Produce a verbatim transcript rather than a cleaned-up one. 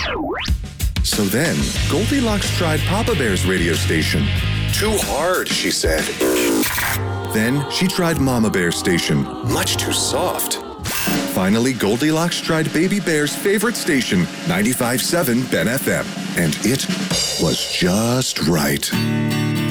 So then, Goldilocks tried Papa Bear's radio station. Too hard, she said. Then she tried Mama Bear's station. Much too soft. Finally, Goldilocks tried Baby Bear's favorite station, ninety-five point seven Ben F M. And it was just right.